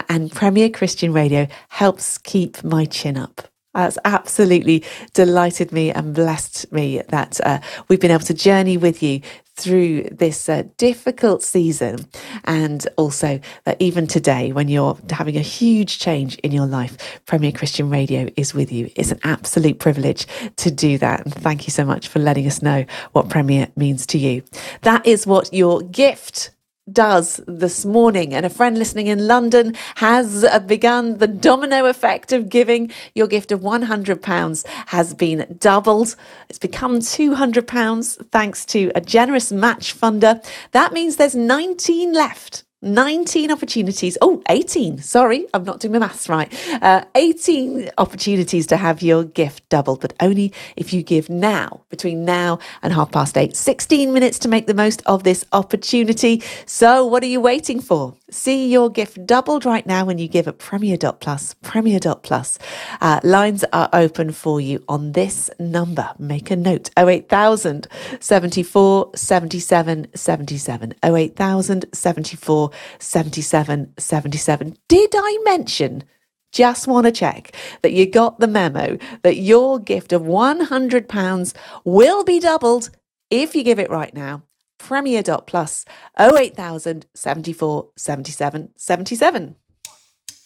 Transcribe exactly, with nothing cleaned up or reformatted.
and Premier Christian Radio helps keep my chin up. That's absolutely delighted me and blessed me that uh, we've been able to journey with you through this uh, difficult season, and also that even today when you're having a huge change in your life, Premier Christian Radio is with you. It's an absolute privilege to do that, and thank you so much for letting us know what Premier means to you. That is what your gift does this morning, and a friend listening in London has uh, begun the domino effect of giving. Your gift of one hundred pounds has been doubled. It's become two hundred pounds thanks to a generous match funder. That means there's nineteen left. nineteen opportunities. Oh, eighteen. Sorry, I'm not doing my maths right. Uh, eighteen opportunities to have your gift doubled, but only if you give now, between now and half past eight. sixteen minutes to make the most of this opportunity. So what are you waiting for? See your gift doubled right now when you give at Premier dot plus, Premier dot plus. Uh, lines are open for you on this number. Make a note. oh eight thousand, seventy-four, seventy-seven, seventy-seven. oh eight thousand, seventy-four, seventy-seven, seventy-seven. Did I mention, just want to check, that you got the memo that your gift of one hundred pounds will be doubled if you give it right now? Premier dot plus, oh eight thousand, seventy-four, seventy-seven, seventy-seven.